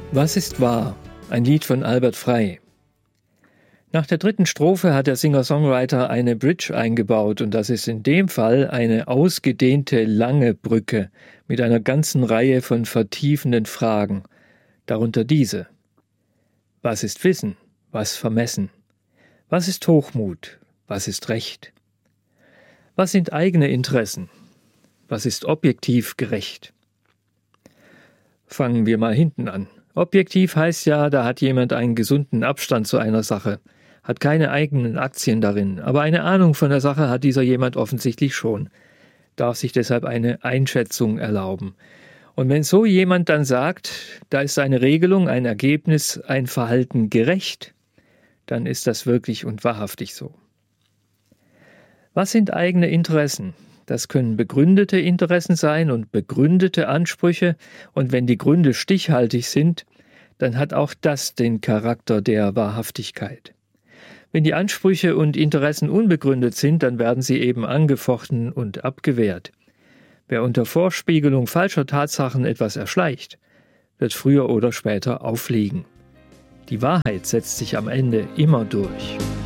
Was ist wahr? Ein Lied von Albert Frey. Nach der dritten Strophe hat der Singer-Songwriter eine Bridge eingebaut und das ist in dem Fall eine ausgedehnte lange Brücke mit einer ganzen Reihe von vertiefenden Fragen, darunter diese. Was ist Wissen? Was vermessen? Was ist Hochmut? Was ist Recht? Was sind eigene Interessen? Was ist objektiv gerecht? Fangen wir mal hinten an. Objektiv heißt ja, da hat jemand einen gesunden Abstand zu einer Sache, hat keine eigenen Aktien darin, aber eine Ahnung von der Sache hat dieser jemand offensichtlich schon, darf sich deshalb eine Einschätzung erlauben. Und wenn so jemand dann sagt, da ist eine Regelung, ein Ergebnis, ein Verhalten gerecht, dann ist das wirklich und wahrhaftig so. Was sind eigene Interessen? Das können begründete Interessen sein und begründete Ansprüche, und wenn die Gründe stichhaltig sind, dann hat auch das den Charakter der Wahrhaftigkeit. Wenn die Ansprüche und Interessen unbegründet sind, dann werden sie eben angefochten und abgewehrt. Wer unter Vorspiegelung falscher Tatsachen etwas erschleicht, wird früher oder später auffliegen. Die Wahrheit setzt sich am Ende immer durch.